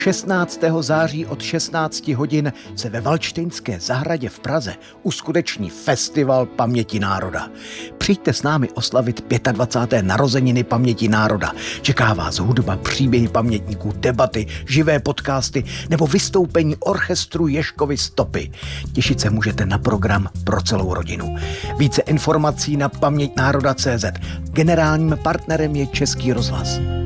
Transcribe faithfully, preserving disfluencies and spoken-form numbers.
šestnáctého září od šestnácti hodin se ve Valdštejnské zahradě v Praze uskuteční Festival paměti národa. Přijďte s námi oslavit dvacáté páté narozeniny paměti národa. Čeká vás hudba, příběhy pamětníků, debaty, živé podcasty nebo vystoupení orchestru Ježkovy stopy. Těšit se můžete na program pro celou rodinu. Více informací na paměť národa tečka cé zet. Generálním partnerem je Český rozhlas.